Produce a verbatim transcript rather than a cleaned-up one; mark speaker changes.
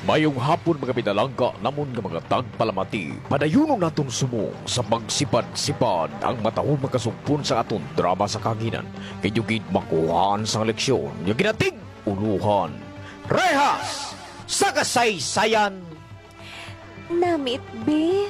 Speaker 1: Mayong hapon mga pinalangga namon nga mga tagpalamati. Padayunon naton sumong sa magsipad-sipad ang matahong makasumpon sa aton drama sa kaginan. Kay yugid makuhaan sa leksyon. Yung ginatig uluhan. Rehas! Sa kasaysayan!
Speaker 2: Namit, be.